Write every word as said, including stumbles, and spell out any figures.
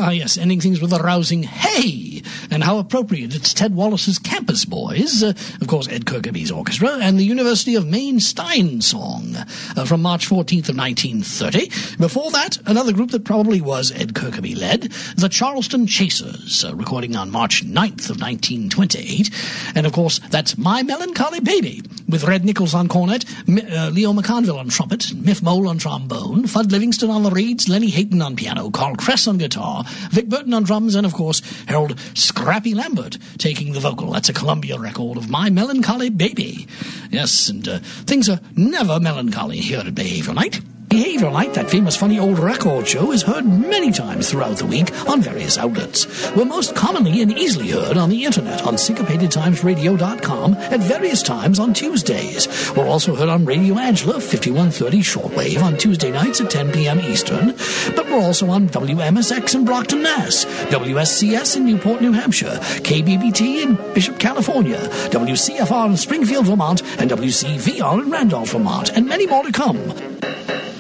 Ah, yes, ending things with a rousing hey, and how appropriate. It's Ted Wallace's Campus Boys, uh, of course Ed Kirkby's orchestra, and the University of Maine Stein Song uh, from March fourteenth of nineteen thirty. Before that, another group that probably was Ed Kirkby led, the Charleston Chasers, uh, recording on March ninth of nineteen twenty-eight. And of course, that's My Melancholy Baby, with Red Nichols on cornet, M- uh, Leo McConville on trumpet, Miff Mole on trombone, Fudd Livingston on the reeds, Lenny Hayton on piano, Carl Kress on guitar, Vic Burton on drums, and of course, Harold Scrappy Lambert taking the vocal. That's a Columbia record of My Melancholy Baby. Yes, and uh, things are never melancholy here at Behavior Night. Behavior Night, that famous funny old record show, is heard many times throughout the week on various outlets. We're most commonly and easily heard on the internet on syncopated times radio dot com at various times on Tuesdays. We're also heard on Radio Angela, fifty-one thirty shortwave on Tuesday nights at ten p.m. Eastern. But we're also on W M S X in Brockton, Mass, W S C S in Newport, New Hampshire, K B B T in Bishop, California, W C F R in Springfield, Vermont, and W C V R in Randolph, Vermont, and many more to come.